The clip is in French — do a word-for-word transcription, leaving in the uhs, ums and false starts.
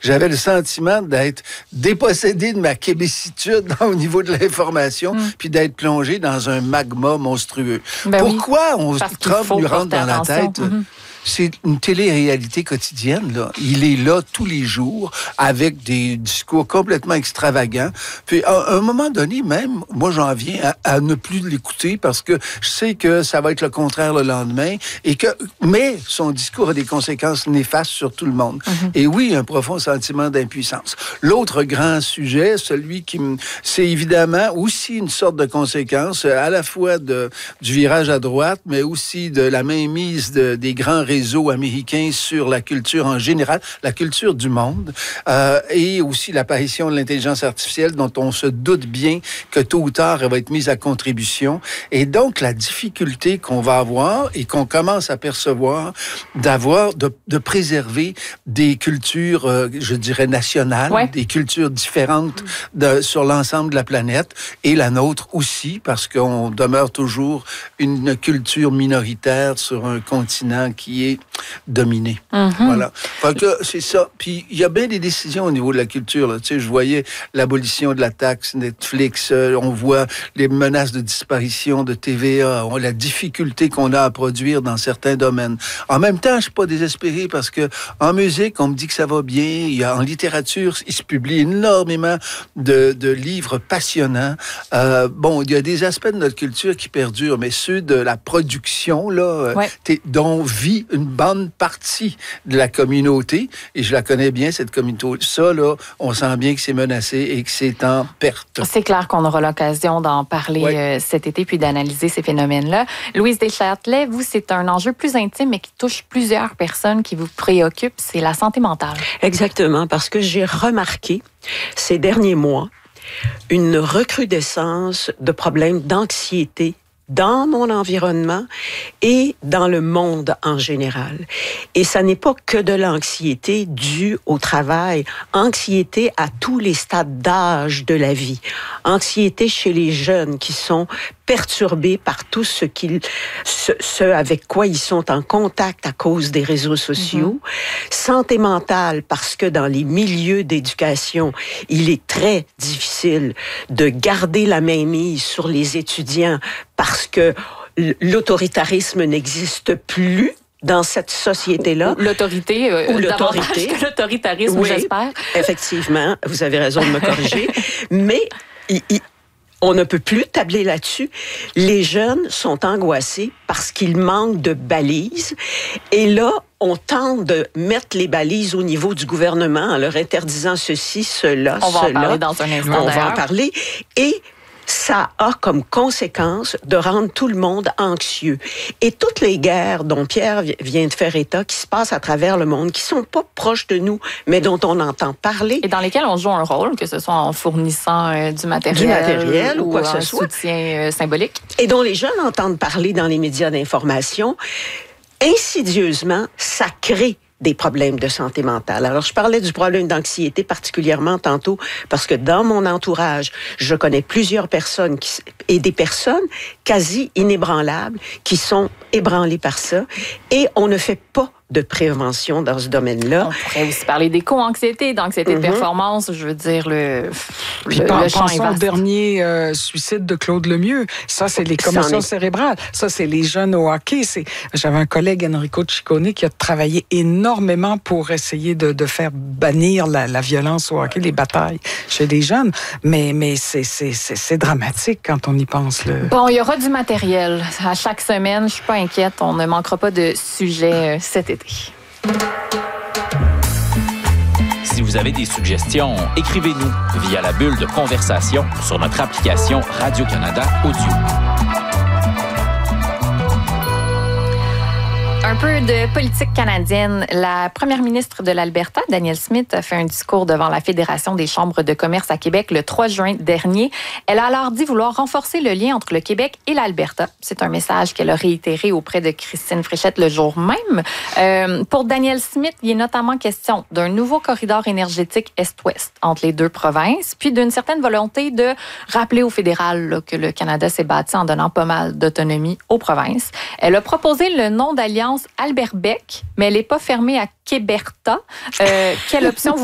j'avais le sentiment d'être dépossédé de ma québécitude au niveau de l'information, mm. puis d'être plongé dans un magma monstrueux. Ben Pourquoi oui, on Trump lui rentre dans la tête? Mm-hmm. C'est une télé-réalité quotidienne, là. Il est là tous les jours avec des discours complètement extravagants. Puis, à un moment donné, même, moi, j'en viens à, à ne plus l'écouter parce que je sais que ça va être le contraire le lendemain et que, mais son discours a des conséquences néfastes sur tout le monde. Mm-hmm. Et oui, un profond sentiment d'impuissance. L'autre grand sujet, celui qui me, c'est évidemment aussi une sorte de conséquence à la fois de, du virage à droite, mais aussi de la mainmise de, des grands réseaux réseaux américains sur la culture en général, la culture du monde, euh, et aussi l'apparition de l'intelligence artificielle dont on se doute bien que tôt ou tard, elle va être mise à contribution. Et donc, la difficulté qu'on va avoir et qu'on commence à percevoir d'avoir, de, de préserver des cultures, euh, je dirais, nationales, ouais. des cultures différentes de, sur l'ensemble de la planète, et la nôtre aussi, parce qu'on demeure toujours une culture minoritaire sur un continent qui est dominé. Mm-hmm. Voilà. Fait que c'est ça. Puis il y a bien des décisions au niveau de la culture. Là. Tu sais, je voyais l'abolition de la taxe Netflix. Euh, on voit les menaces de disparition de T V A. On, la difficulté qu'on a à produire dans certains domaines. En même temps, je suis pas désespéré parce que en musique, on me dit que ça va bien. Il y a en littérature, il se publie énormément de, de livres passionnants. Euh, bon, il y a des aspects de notre culture qui perdurent, mais ceux de la production là, ouais. dont vit une bonne partie de la communauté, et je la connais bien, cette communauté. Ça, là, on sent bien que c'est menacé et que c'est en perte. C'est clair qu'on aura l'occasion d'en parler oui. euh, cet été, puis d'analyser ces phénomènes-là. Louise Deschâtelet, vous, c'est un enjeu plus intime, mais qui touche plusieurs personnes, qui vous préoccupe, c'est la santé mentale. Exactement, parce que j'ai remarqué ces derniers mois une recrudescence de problèmes d'anxiété dans mon environnement et dans le monde en général. Et ça n'est pas que de l'anxiété due au travail, anxiété à tous les stades d'âge de la vie. Anxiété chez les jeunes qui sont perturbés par tout ce, qu'ils, ce, ce avec quoi ils sont en contact à cause des réseaux sociaux. Mm-hmm. Santé mentale, parce que dans les milieux d'éducation, il est très difficile de garder la mainmise sur les étudiants parce que l'autoritarisme n'existe plus dans cette société-là. Ou l'autorité, euh, Ou l'autorité. Que l'autoritarisme, oui, j'espère. Effectivement, vous avez raison de me corriger. Mais il, il, on ne peut plus tabler là-dessus. Les jeunes sont angoissés parce qu'ils manquent de balises. Et là, on tente de mettre les balises au niveau du gouvernement en leur interdisant ceci, cela, on va cela. en parler dans un instant. On va en parler. Et ça a comme conséquence de rendre tout le monde anxieux. Et toutes les guerres dont Pierre vient de faire état, qui se passent à travers le monde, qui sont pas proches de nous, mais dont on entend parler. Et dans lesquelles on joue un rôle, que ce soit en fournissant euh, du matériel, du matériel ou, ou quoi que ce soit. Un soutien euh, symbolique. Et dont les jeunes entendent parler dans les médias d'information. Insidieusement, ça crée des problèmes de santé mentale. Alors, je parlais du problème d'anxiété particulièrement tantôt parce que dans mon entourage, je connais plusieurs personnes qui, et des personnes quasi inébranlables qui sont ébranlées par ça et on ne fait pas de prévention dans ce domaine-là. On pourrait aussi parler d'éco-anxiété, d'anxiété mm-hmm. de performance, je veux dire, le, Puis le, par, le champ est vaste. Pensons au dernier euh, suicide de Claude Lemieux. Ça, c'est les commotions cérébrales. Ça, c'est les jeunes au hockey. C'est... J'avais un collègue, Enrico Ciccone, qui a travaillé énormément pour essayer de, de faire bannir la, la violence au hockey, les batailles chez les jeunes. Mais, mais c'est, c'est, c'est, c'est dramatique quand on y pense. Le... Bon, il y aura du matériel. À chaque semaine, je suis pas inquiète. On ne manquera pas de sujets cet été. Si vous avez des suggestions, écrivez-nous via la bulle de conversation sur notre application Radio-Canada Audio. Un peu de politique canadienne. La première ministre de l'Alberta, Danielle Smith, a fait un discours devant la Fédération des chambres de commerce à Québec le trois juin dernier. Elle a alors dit vouloir renforcer le lien entre le Québec et l'Alberta. C'est un message qu'elle a réitéré auprès de Christine Fréchette le jour même. Euh, pour Danielle Smith, il est notamment question d'un nouveau corridor énergétique Est-Ouest entre les deux provinces, puis d'une certaine volonté de rappeler au fédéral là, que le Canada s'est bâti en donnant pas mal d'autonomie aux provinces. Elle a proposé le nom d'alliance Alberbec, mais elle n'est pas fermée à Québerta. Euh, quelle option vous